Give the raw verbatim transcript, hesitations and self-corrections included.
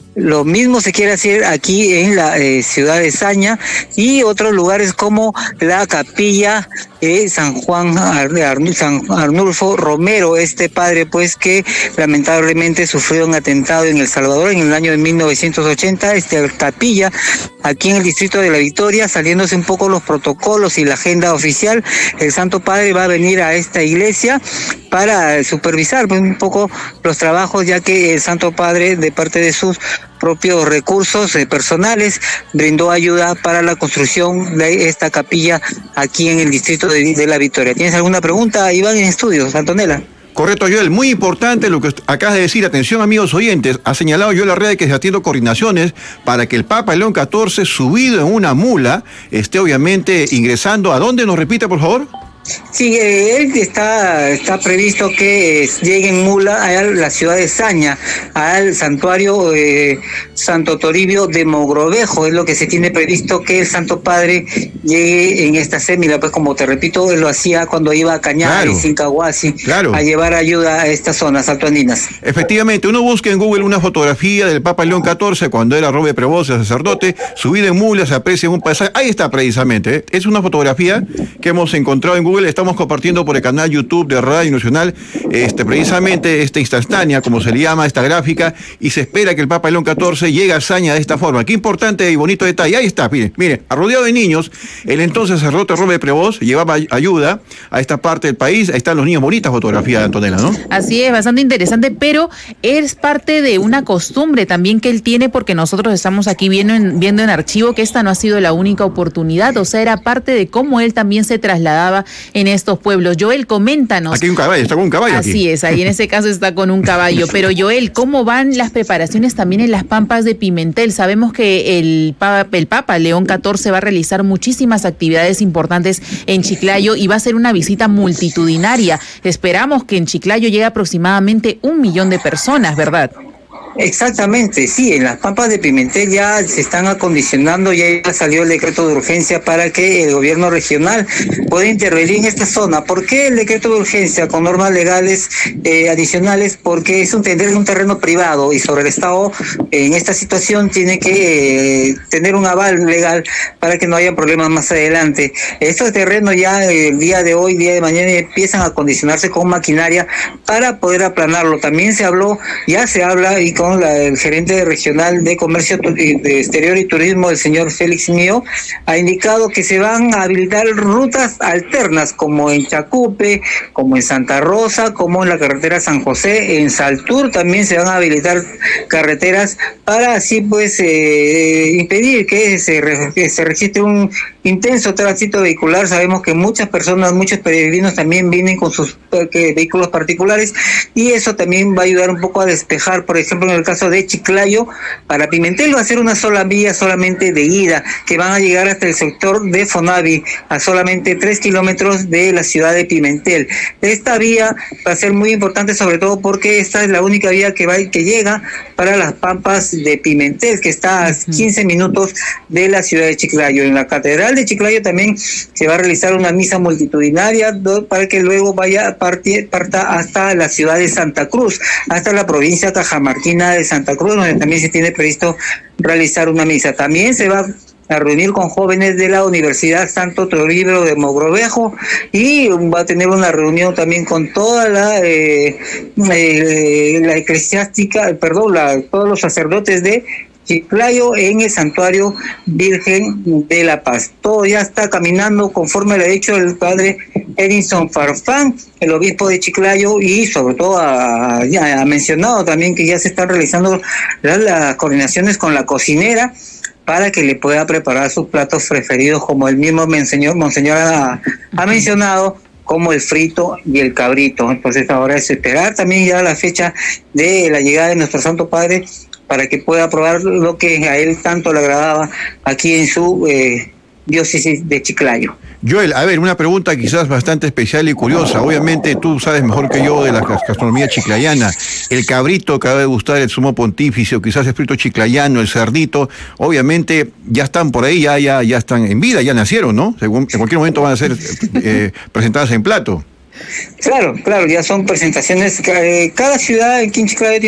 Lo mismo se quiere hacer aquí en la eh, ciudad de Saña y otros lugares como la capilla de San Juan Ar Ar San Arnulfo Romero, este padre pues que lamentablemente sufrió un atentado en El Salvador en el año de mil novecientos ochenta, esta capilla aquí en el distrito de La Victoria, saliéndose un poco los protocolos y la agenda oficial. El Santo Padre va a venir a esta iglesia para supervisar pues, un poco los trabajos, ya que el Santo Padre, de parte de sus propios recursos eh, personales, brindó ayuda para la construcción de esta capilla aquí en el distrito de, de La Victoria. ¿Tienes alguna pregunta, Iván, en estudios, Antonella? Correcto, Joel, muy importante lo que acabas de decir. Atención, amigos oyentes, ha señalado Joel Arreda que se atienden coordinaciones para que el Papa León catorce, subido en una mula, esté obviamente ingresando. ¿A dónde? ¿Nos repite, por favor? Sí, eh, él está, está previsto que eh, llegue en mula a la ciudad de Saña, al santuario eh, Santo Toribio de Mogrovejo. Es lo que se tiene previsto, que el Santo Padre llegue en esta sémila. Pues como te repito, él lo hacía cuando iba a Cañar y Sincahuasi, claro, a llevar ayuda a estas zonas altoandinas. Efectivamente, uno busca en Google una fotografía del Papa León catorce cuando era Robe Prevost, el sacerdote, subido en mula, se aprecia en un paisaje. Ahí está precisamente, ¿eh? Es una fotografía que hemos encontrado en Google. Estamos compartiendo por el canal YouTube de Radio Nacional este, precisamente esta instantánea, como se le llama, esta gráfica, y se espera que el Papa León catorce llegue a Saña de esta forma. Qué importante y bonito detalle. Ahí está, mire, mire, rodeado de niños, el entonces sacerdote Robe Prevost llevaba ayuda a esta parte del país. Ahí están los niños, bonita fotografía, Antonella, ¿no? Así es, bastante interesante, pero es parte de una costumbre también que él tiene, porque nosotros estamos aquí viendo en, viendo en archivo que esta no ha sido la única oportunidad, o sea, era parte de cómo él también se trasladaba en estos pueblos. Joel, coméntanos. Aquí hay un caballo, está con un caballo. Así aquí. es, ahí en ese caso está con un caballo. Pero Joel, ¿cómo van las preparaciones también en las Pampas de Pimentel? Sabemos que el Papa, el Papa León catorce va a realizar muchísimas actividades importantes en Chiclayo y va a ser una visita multitudinaria. Esperamos que en Chiclayo llegue aproximadamente un millón de personas, ¿verdad? Exactamente, sí, en las Pampas de Pimentel ya se están acondicionando, ya salió el decreto de urgencia para que el gobierno regional pueda intervenir en esta zona. ¿Por qué el decreto de urgencia con normas legales eh, adicionales? Porque es un, es un terreno privado y sobre el Estado en esta situación tiene que eh, tener un aval legal para que no haya problemas más adelante. Estos terrenos ya el día de hoy, día de mañana, empiezan a acondicionarse con maquinaria para poder aplanarlo. También se habló, ya se habla y con la, el gerente regional de Comercio de Exterior y Turismo, el señor Félix Mío, ha indicado que se van a habilitar rutas alternas, como en Chacupe, como en Santa Rosa, como en la carretera San José, en Saltur también se van a habilitar carreteras para así pues eh, impedir que se, que se registre un intenso tránsito vehicular. Sabemos que muchas personas, muchos peregrinos también vienen con sus eh, vehículos particulares y eso también va a ayudar un poco a despejar. Por ejemplo, en el caso de Chiclayo, para Pimentel va a ser una sola vía solamente de ida, que van a llegar hasta el sector de Fonavi, a solamente tres kilómetros de la ciudad de Pimentel. Esta vía va a ser muy importante, sobre todo porque esta es la única vía que va que llega para las Pampas de Pimentel, que está a quince minutos de la ciudad de Chiclayo. En la Catedral de Chiclayo también se va a realizar una misa multitudinaria para que luego vaya partir, parta hasta la ciudad de Santa Cruz, hasta la provincia cajamarquina de Santa Cruz, donde también se tiene previsto realizar una misa. También se va a reunir con jóvenes de la Universidad Santo Toribio de Mogrovejo y va a tener una reunión también con toda la eh, eh, la eclesiástica, perdón, la, todos los sacerdotes de Chiclayo en el Santuario Virgen de la Paz. Todo ya está caminando conforme le ha dicho el padre Edinson Farfán, el obispo de Chiclayo, y sobre todo ha, ya ha mencionado también que ya se están realizando las, las coordinaciones con la cocinera para que le pueda preparar sus platos preferidos, como el mismo monseñor, monseñor ha, ha mencionado, como el frito y el cabrito. Entonces ahora es esperar también ya la fecha de la llegada de nuestro Santo Padre para que pueda probar lo que a él tanto le agradaba aquí en su eh, diócesis de Chiclayo. Joel, a ver, una pregunta quizás bastante especial y curiosa. Obviamente tú sabes mejor que yo de la gastronomía chiclayana. El cabrito que acaba de gustar el sumo pontífice, o quizás el frito chiclayano, el cerdito, obviamente ya están por ahí, ya, ya, ya están en vida, ya nacieron, ¿no? Según, en cualquier momento van a ser eh, presentadas en plato. Claro, claro, ya son presentaciones. Cada ciudad aquí en Chiclayo tiene